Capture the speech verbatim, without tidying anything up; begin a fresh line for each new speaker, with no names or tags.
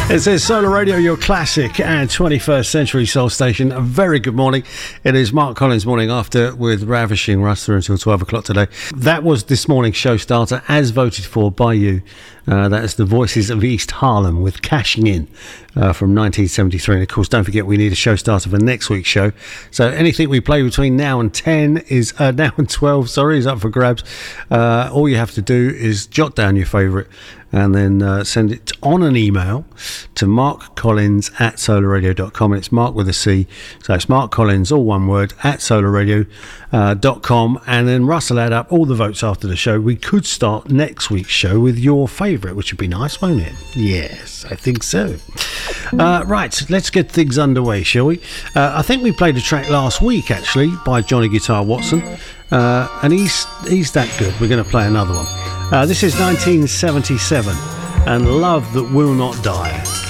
It says Solar Radio, your classic and twenty-first century soul station. A very good morning. It is Mark Collins Morning After with Ravishing Russ through until twelve o'clock today. That was this morning's show starter, as voted for by you. Uh, that is the Voices of East Harlem with Cashing In uh, from nineteen seventy-three. And of course, don't forget we need a show starter for next week's show. So anything we play between now and ten is uh, now and twelve, sorry, is up for grabs. Uh, all you have to do is jot down your favourite and then uh, send it on an email to Mark Collins at solar radio dot com. And it's Mark with a C. So it's Mark Collins, all one word, at solar radio dot com. And then Russ will add up all the votes after the show. We could start next week's show with your favourite, which would be nice, won't it? Yes, I think so. Uh, right, let's get things underway, shall we? Uh, I think we played a track last week, actually, by Johnny Guitar Watson. Uh, and he's, he's that good. We're going to play another one. Uh, this is nineteen seventy-seven and Love That Will Not Die.